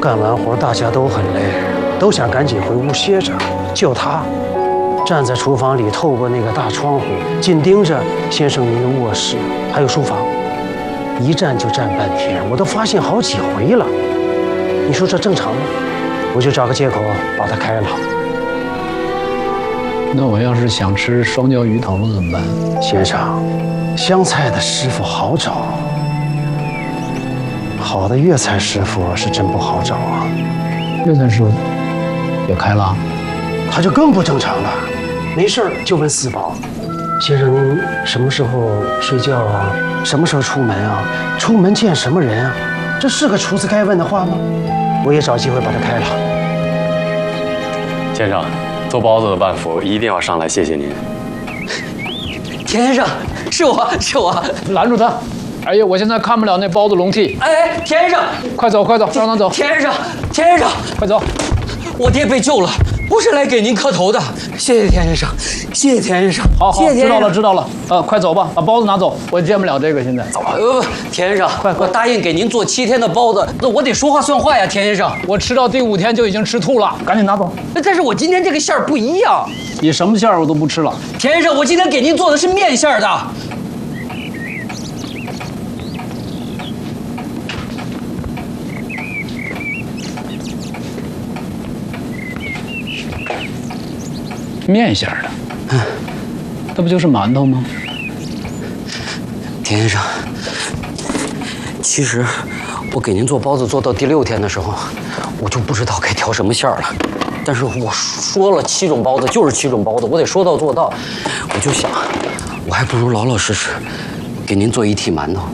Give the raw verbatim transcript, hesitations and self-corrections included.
干完活，大家都很累，都想赶紧回屋歇着，就他站在厨房里，透过那个大窗户，紧盯着先生您的卧室还有书房，一站就站半天，我都发现好几回了。你说这正常吗？我就找个借口把他开了。 那我要是想吃双椒鱼头怎么办？ 先生，湘菜的师傅好找，好的粤菜师傅是真不好找啊。 粤菜师傅也开了， 他就更不正常了。没事儿就问四宝，先生您什么时候睡觉啊？什么时候出门啊？出门见什么人啊？这是个厨子该问的话吗？我也找机会把他开了。 先生，做包子的半福一定要上来，谢谢您。 田先生，是我是我， 拦住他！哎呀，我现在看不了那包子笼屉。 哎哎，田先生， 快走快走，让他走。 田先生，田先生， 快走！ 我爹被救了，不是来给您磕头的。谢谢田先生，谢谢田先生。 好好， 谢谢田先生知道了知道了。啊，快走吧，把包子拿走，我见不了这个现在。走吧。 呃，田先生，快快，我答应给您做七天的包子，那我得说话算话呀，田先生。 我吃到第五天就已经吃吐了，赶紧拿走。 但是我今天这个馅儿不一样。 你什么馅儿我都不吃了。 田先生，我今天给您做的是面馅儿的。 面馅儿的，嗯，那不就是馒头吗？ 田先生，其实我给您做包子做到第六天的时候，我就不知道该调什么馅儿了。但是我说了七种包子就是七种包子，我得说到做到。我就想，我还不如老老实实给您做一屉馒头。